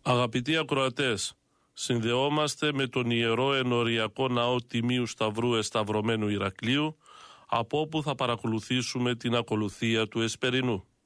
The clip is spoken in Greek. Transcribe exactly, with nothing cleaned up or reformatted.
Αγαπητοί ακροατές, συνδεόμαστε με τον Ιερό Ενοριακό Ναό Τιμίου Σταυρού Εσταυρωμένου Ηρακλείου, από όπου θα παρακολουθήσουμε την ακολουθία του Εσπερινού.